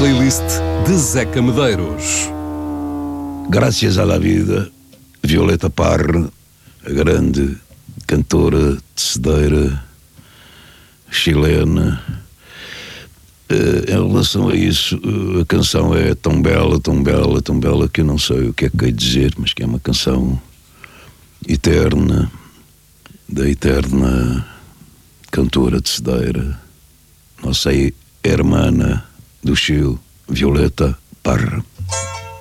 playlist de Zeca Medeiros. Graças à vida, Violeta Parra, a grande cantora, tecedeira chilena. Em relação a isso, a canção é tão bela, tão bela, tão bela que eu não sei o que é que hei de dizer, mas que é uma canção eterna, da eterna cantora tecedeira, nossa hermana do Chile, Violeta Parra.